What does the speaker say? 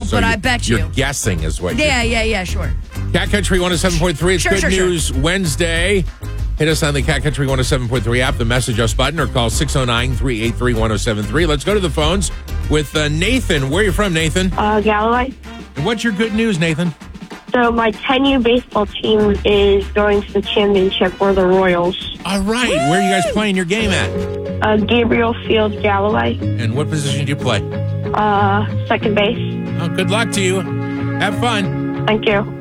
but I bet you. You're guessing is what Yeah, sure. Cat Country 107.3. It's Good News Wednesday. Hit us on the Cat Country 107.3 app, the Message Us button, or call 609-383-1073. Let's go to the phones with Nathan. Where are you from, Nathan? Galloway. And what's your good news, Nathan? So my 10U baseball team is going to the championship, or the Royals. All right. Where are you guys playing your game at? Gabriel Field, Galloway. And what position do you play? Second base. Oh, good luck to you. Have fun. Thank you.